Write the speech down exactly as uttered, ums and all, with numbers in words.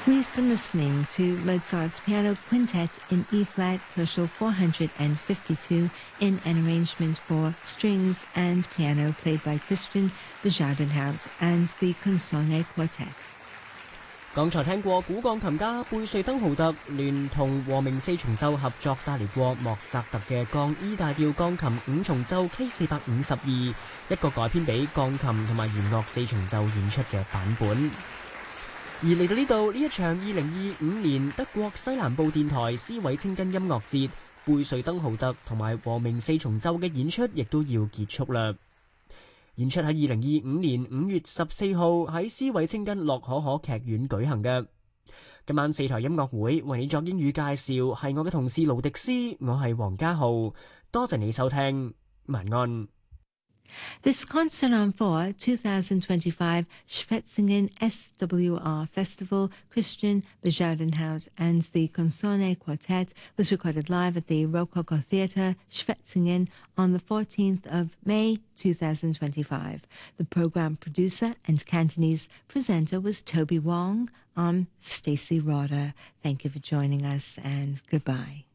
We've been listening to Mozart's Piano Quintet in E-flat, Herschel four hundred fifty-two, in an arrangement for strings and piano played by Christian Bezuidenhout and the Consonne Quartet。 剛才聽過古鋼琴家貝瑞登豪特聯同和鳴四重奏合作帶嚟過莫扎特嘅降 E 大調鋼琴五重奏 K 四百五十二，一個改編俾鋼琴同埋弦樂四重奏演出嘅版本。而嚟到呢度，呢一場二零二五年德國西南部電台斯韋清根音樂節，貝瑞登豪特同埋和鳴四重奏嘅演出亦都要結束啦。演出喺二零二五年五月十四號喺斯韋清根洛可可劇院舉行嘅。今晚四台音樂會為你作英語介紹，係我嘅同事盧迪斯，我係黃家浩，多謝你收聽，晚安。 This concert on for twenty twenty-five Schwetzingen S W R Festival, Christian Bezuidenhout and the Consonne Quartet was recorded live at the Rococo Theatre, Schwetzingen on the fourteenth of May twenty twenty-five. The program producer and Cantonese presenter was Toby Wong. I'm Stacey Roder. Thank you for joining us and goodbye.